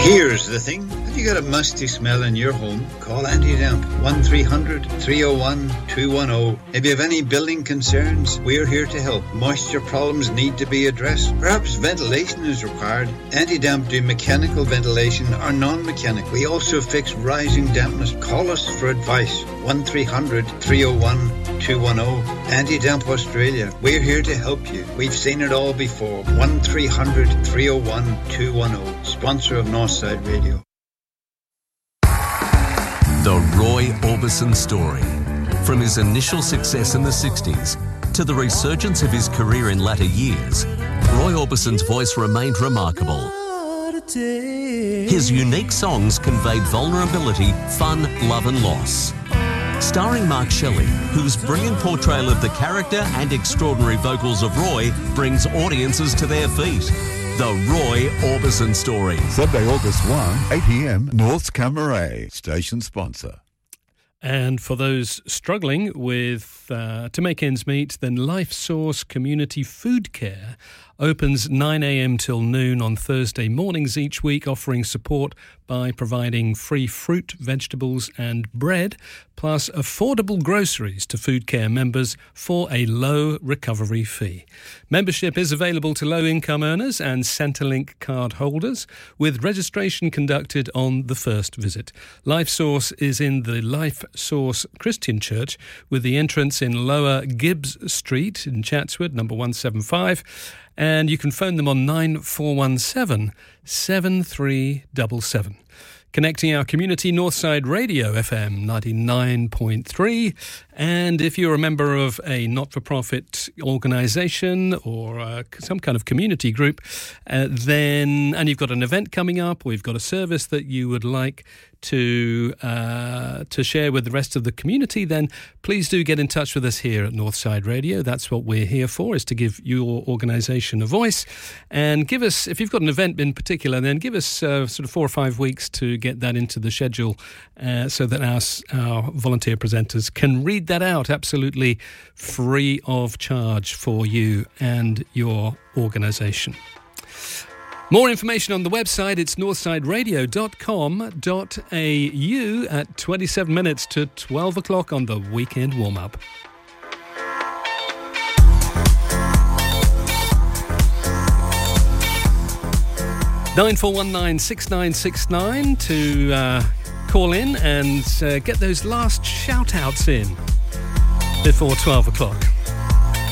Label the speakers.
Speaker 1: Here's the thing. Have you got a musty smell in your home? Call Anti-Damp 1300-301-210. If you have any building concerns, we're here to help. Moisture problems need to be addressed. Perhaps ventilation is required. Anti-Damp do mechanical ventilation or non-mechanical. We also fix rising dampness. Call us for advice. 1300-301-210. Anti-Damp Australia. We're here to help you. We've seen it all before. 1300-301-210. Sponsor of Northside Radio.
Speaker 2: The Roy Orbison story. From his initial success in the 60s to the resurgence of his career in latter years, Roy Orbison's voice remained remarkable. His unique songs conveyed vulnerability, fun, love and loss. Starring Mark Shelley, whose brilliant portrayal of the character and extraordinary vocals of Roy brings audiences to their feet. The Roy Orbison story.
Speaker 3: Sunday, August 1, 8 p.m, North's Camaret, station sponsor.
Speaker 4: And for those struggling with to make ends meet, then Life Source Community Food Care opens 9 a.m. till noon on Thursday mornings each week, offering support by providing free fruit, vegetables and bread, plus affordable groceries to food care members for a low recovery fee. Membership is available to low-income earners and Centrelink card holders, with registration conducted on the first visit. Life Source is in the Life Source Christian Church, with the entrance in Lower Gibbs Street in Chatswood, number 175, and you can phone them on 9417 7377. Connecting our community, Northside Radio FM 99.3. And if you're a member of a not-for-profit organisation or some kind of community group, and you've got an event coming up, or you've got a service that you would like to share with the rest of the community, then please do get in touch with us here at Northside Radio. That's what we're here for, is to give your organisation a voice. And give us, if you've got an event in particular, then give us sort of 4 or 5 weeks to get that into the schedule so that our volunteer presenters can read that out absolutely free of charge for you and your organisation. More information on the website, it's northsideradio.com.au at 27 minutes to 12 o'clock on the weekend warm-up. (94196969) to call in and get those last shout-outs in before 12 o'clock.